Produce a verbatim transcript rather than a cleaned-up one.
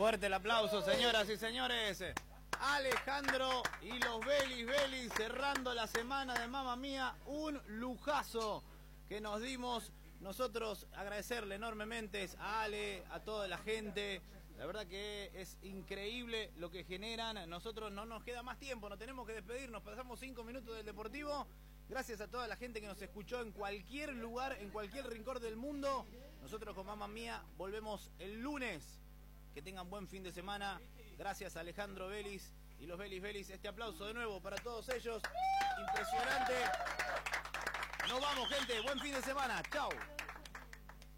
Fuerte el aplauso, señoras y señores. Alejandro y los Belis Belis cerrando la semana de Mamma Mía. Un lujazo que nos dimos. Nosotros agradecerle enormemente a Ale, a toda la gente. La verdad que es increíble lo que generan. Nosotros no nos queda más tiempo, no tenemos que despedirnos. Pasamos cinco minutos del Deportivo. Gracias a toda la gente que nos escuchó en cualquier lugar, en cualquier rincón del mundo. Nosotros con Mamma Mía volvemos el lunes. Que tengan buen fin de semana. Gracias a Alejandro Belis y los Belis Belis. Este aplauso de nuevo para todos ellos. Impresionante. Nos vamos, gente. Buen fin de semana. Chau.